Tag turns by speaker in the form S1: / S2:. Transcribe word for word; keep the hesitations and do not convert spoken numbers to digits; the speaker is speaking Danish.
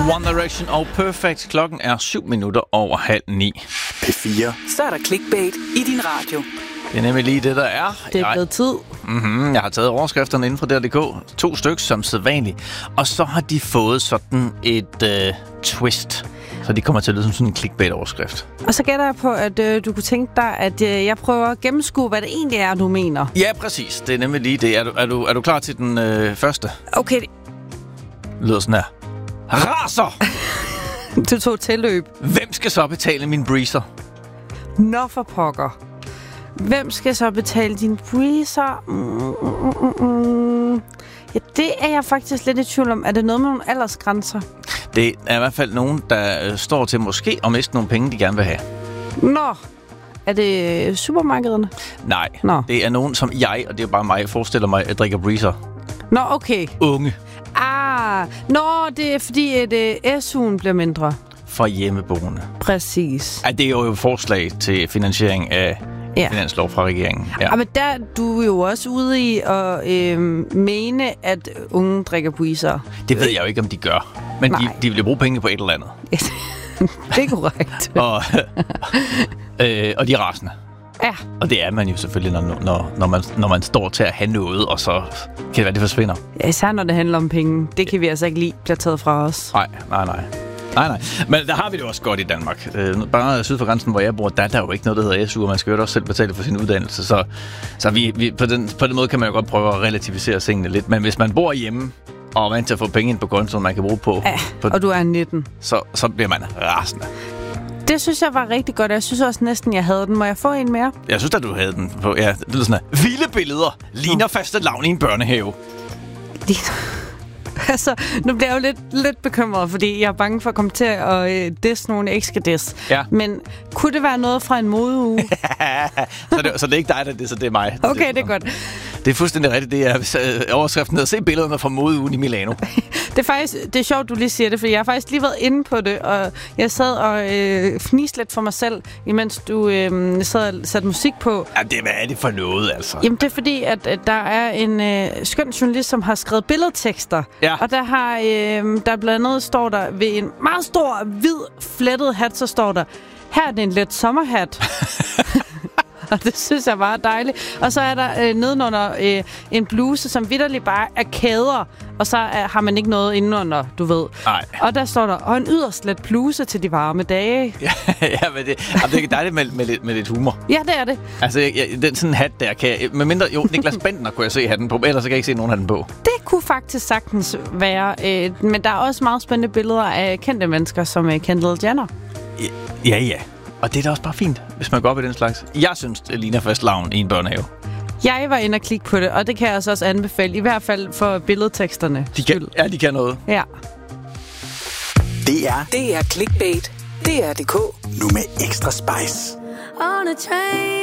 S1: One Direction og Perfect. Klokken er syv minutter over halv ni.
S2: P fire.
S3: Så er der clickbait i din radio.
S1: Det er nemlig lige det, der er.
S4: Det er blevet tid.
S1: Mm-hmm. Jeg har taget overskrifterne inden for D R punktum D K. To stykker som sædvanligt. Og så har de fået sådan et øh, twist. Så de kommer til at lyde som sådan en clickbait-overskrift.
S4: Og så gætter jeg på, at øh, du kunne tænke dig, at øh, jeg prøver at gennemskue, hvad det egentlig er, du mener.
S1: Ja, præcis. Det er nemlig lige det. Er du, er du, er du klar til den øh, første?
S4: Okay.
S1: Det lyder sådan her. Raser!
S4: Du tog tilløb.
S1: Hvem skal så betale min breezer?
S4: Nå for pokker. Hvem skal så betale din breezer? Mm, mm, mm. Ja, det er jeg faktisk lidt i tvivl om. Er det noget med nogle aldersgrænser?
S1: Det er i hvert fald nogen, der øh, står til måske at miste nogle penge, de gerne vil have.
S4: Nå. Er det supermarkederne?
S1: Nej,
S4: Nå.
S1: Det er nogen, som jeg, og det er bare mig, forestiller mig, at drikker breezer.
S4: Nå, okay.
S1: Unge.
S4: Ah, nå, det er fordi, at uh, S U'en bliver mindre.
S1: For hjemmeboende.
S4: Præcis.
S1: Ja, det er jo et forslag til finansiering af ja. finanslov fra regeringen. Ja.
S4: Ja, men der du er jo også ude i at øh, mene, at unge drikker breezer.
S1: Det ved jeg jo ikke, om de gør. Men de, de vil jo bruge penge på et eller andet.
S4: Det er korrekt.
S1: og, øh, og de er rasende.
S4: Ja.
S1: Og det er man jo selvfølgelig, når, når, når, man, når man står til at have noget, og så kan det være, det forsvinder.
S4: Ja, især når det handler om penge. Det kan vi altså ikke lige blive taget fra os.
S1: Nej, nej, nej. Nej, nej. Men der har vi det også godt i Danmark. Øh, bare syd for grænsen, hvor jeg bor, der er der jo ikke noget, der hedder S U, og man skal jo også selv betale for sin uddannelse. Så, så vi, vi, på, den, på den måde kan man jo godt prøve at relativisere tingene lidt. Men hvis man bor hjemme og er vant til at få penge ind på kontoen, man kan bruge på...
S4: Ja,
S1: på,
S4: og du er nitten.
S1: Så, så bliver man rasende.
S4: Det synes jeg var rigtig godt, og jeg synes også næsten, jeg havde den. Må jeg få en mere?
S1: Jeg synes, at du havde den på... Ja, det lyder sådan her. Vilde billeder ligner faste lavn i en børnehave.
S4: Altså, nu bliver jeg jo lidt, lidt bekymret, fordi jeg er bange for at komme til at øh, disse nogen, jeg ikke skal disse.
S1: Ja.
S4: Men kunne det være noget fra en modeuge?
S1: så, det, så det er ikke dig, der det, så det er mig.
S4: Okay, det er godt.
S1: Det er fuldstændig rigtigt. Det er øh, overskriften at se billederne fra modeugen i Milano.
S4: Det er faktisk det er sjovt, du lige siger det, fordi jeg har faktisk lige været inde på det, og jeg sad og øh, fniste lidt for mig selv, imens du øh, sad og satte musik på.
S1: Ja, det, hvad er det for noget, altså?
S4: Jamen, det er fordi, at, at der er en øh, skøn journalist, som har skrevet billedtekster.
S1: Ja.
S4: Og der har øh, der blandt andet står der ved en meget stor, hvid, flettet hat, så står der, her er det en let sommerhat. Og det synes jeg var dejligt. Og så er der øh, nedenunder øh, en bluse, som vitterligt bare er kæder. Og så er, har man ikke noget indenunder, du ved.
S1: Nej.
S4: Og der står der, og en yderst let bluse til de varme dage.
S1: ja, men det, jamen, det er dejligt med, med, lidt, med lidt humor.
S4: Ja, det er det.
S1: Altså, jeg, jeg, den sådan hat der kan jeg... Med mindre, jo, Niklas Bentner kunne jeg se hatten på, ellers kan jeg ikke se nogen hatten på.
S4: Det kunne faktisk sagtens være. Øh, men der er også meget spændende billeder af kendte mennesker, som øh, Kendall Jenner.
S1: Ja, ja, ja. Og det er da også bare fint, hvis man går op i den slags. Jeg synes, det ligner fastlavn i en børnehave.
S4: Jeg var inde og klikke på det, og det kan jeg altså også anbefale. I hvert fald for billedteksterne.
S1: De kan, ja, de kan noget.
S4: Ja.
S2: Det er
S3: Det er clickbait. D R punktum D K.
S2: nu med ekstra spice.
S5: On a train.